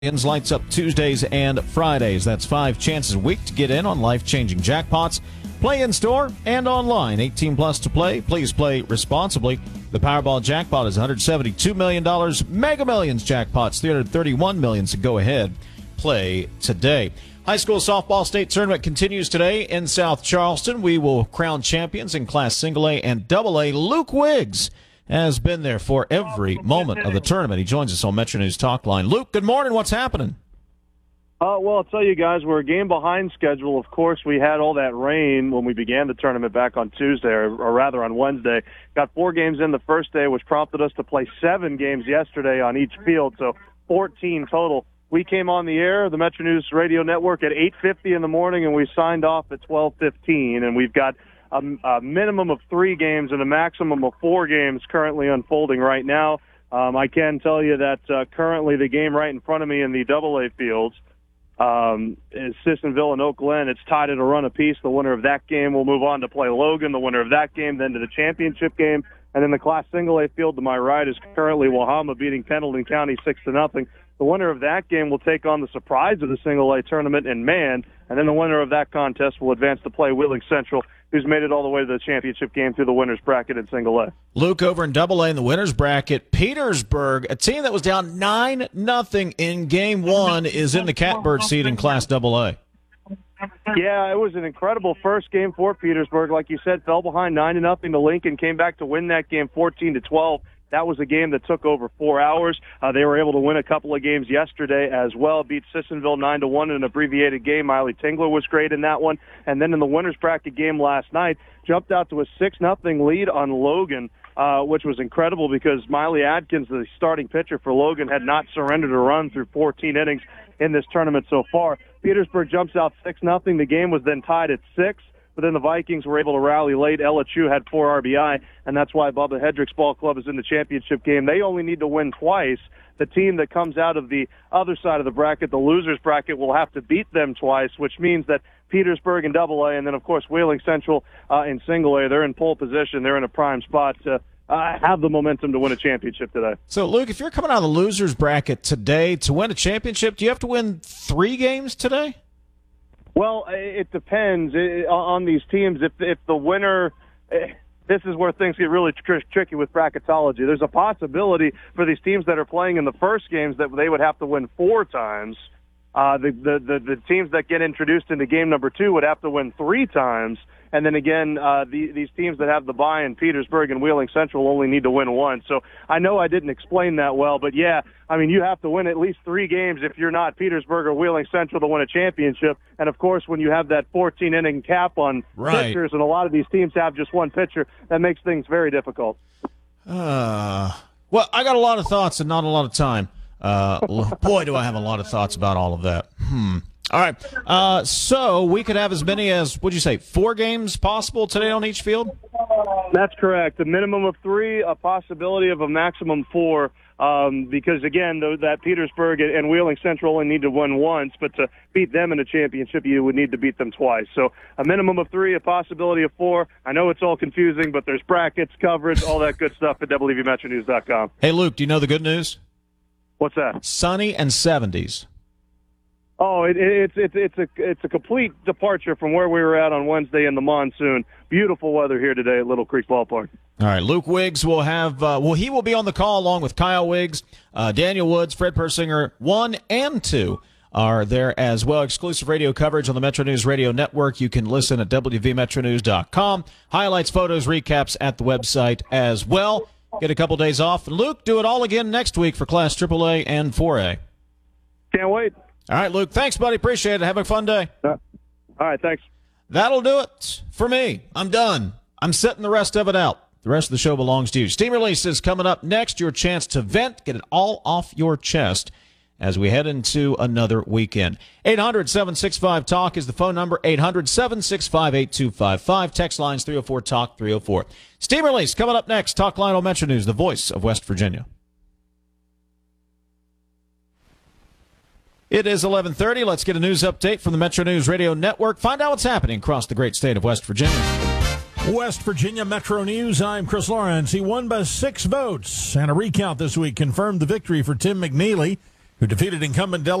Lights up Tuesdays and Fridays. That's 5 chances a week to get in on life-changing jackpots. Play in store and online. 18 plus to play. Please play responsibly. The Powerball jackpot is $172 million. Mega Millions jackpot's $331 million. So go ahead, play today. High school softball state tournament continues today in South Charleston. We will crown champions in Class Single A and Double A. Luke Wiggs has been there for every moment of the tournament. He joins us on Metro News Talk Line. Luke, good morning. What's happening? Well, I'll tell you guys, we're a game behind schedule. Of course, we had all that rain when we began the tournament back on Tuesday, or rather on Wednesday. Got 4 games in the first day, which prompted us to play 7 games yesterday on each field, so 14 total. We came on the air, the Metro News Radio Network, at 8:50 in the morning, and we signed off at 12:15, and we've got a minimum of 3 games and a maximum of 4 games currently unfolding right now. I can tell you that currently the game right in front of me in the Double-A fields is Sissonville and Oak Glen. It's tied at a run apiece. The winner of that game will move on to play Logan. The winner of that game then to the championship game. And then the Class Single-A field to my right is currently Wahama beating Pendleton County 6-0. The winner of that game will take on the surprise of the Single-A tournament in Man, and then the winner of that contest will advance to play Wheeling Central, who's made it all the way to the championship game through the winner's bracket in Single-A. Luke, over in Double-A in the winner's bracket, Petersburg, a team that was down 9-0 in Game 1, is in the catbird seat in Class Double-A. Yeah, it was an incredible first game for Petersburg. Like you said, fell behind 9-0 to Lincoln, came back to win that game 14-12. That was a game that took over 4 hours. They were able to win a couple of games yesterday as well. Beat Sissonville 9-1 in an abbreviated game. Miley Tingler was great in that one. And then in the winner's bracket game last night, jumped out to a 6-0 lead on Logan, which was incredible because Miley Adkins, the starting pitcher for Logan, had not surrendered a run through 14 innings in this tournament so far. Petersburg jumps out 6-0. The game was then tied at 6. But then the Vikings were able to rally late. Ella Chu had 4 RBI, and that's why Bubba Hendricks Ball Club is in the championship game. They only need to win twice. The team that comes out of the other side of the bracket, the loser's bracket, will have to beat them twice, which means that Petersburg in Double-A, and then, of course, Wheeling Central in Single-A, they're in pole position. They're in a prime spot to have the momentum to win a championship today. So, Luke, if you're coming out of the loser's bracket today to win a championship, do you have to win 3 games today? Well, it depends on these teams. If the winner, this is where things get really tricky with bracketology. There's a possibility for these teams that are playing in the first games that they would have to win 4 times. The teams that get introduced into game number 2 would have to win 3 times. And then again, these teams that have the bye in Petersburg and Wheeling Central only need to win 1. So I know I didn't explain that well, but yeah, I mean, you have to win at least 3 games if you're not Petersburg or Wheeling Central to win a championship. And of course, when you have that 14-inning cap on pitchers, and a lot of these teams have just one pitcher, that makes things very difficult. Well, I got a lot of thoughts and not a lot of time. Boy, do I have a lot of thoughts about all of that. All right. So we could have as many as, what'd you say, 4 games possible today on each field? That's correct. A minimum of 3, a possibility of a maximum 4. Because, again, that Petersburg and Wheeling Central only need to win once, but to beat them in a championship, you would need to beat them twice. So a minimum of 3, a possibility of 4. I know it's all confusing, but there's brackets, coverage, all that good stuff at WVMetroNews.com. Hey, Luke, do you know the good news? What's that? Sunny and 70s. Oh, it's a complete departure from where we were at on Wednesday in the monsoon. Beautiful weather here today at Little Creek Ballpark. All right, Luke Wiggs will have he will be on the call along with Kyle Wiggs, Daniel Woods, Fred Persinger. 1 and 2 are there as well. Exclusive radio coverage on the Metro News Radio Network. You can listen at WVMetroNews.com. Highlights, photos, recaps at the website as well. Get a couple days off. Luke, do it all again next week for Class AAA and 4A. Can't wait. All right, Luke. Thanks, buddy. Appreciate it. Have a fun day. All right, thanks. That'll do it for me. I'm done. I'm setting the rest of it out. The rest of the show belongs to you. Steam Release is coming up next. Your chance to vent, get it all off your chest as we head into another weekend. 800-765-TALK is the phone number. 800-765-8255. Text lines 304-TALK-304. Steam Release coming up next. Talk Line on Metro News, the voice of West Virginia. It is 11:30. Let's get a news update from the Metro News Radio Network. Find out what's happening across the great state of West Virginia. West Virginia Metro News, I'm Chris Lawrence. He won by 6 votes, and a recount this week confirmed the victory for Tim McNeely. who defeated incumbent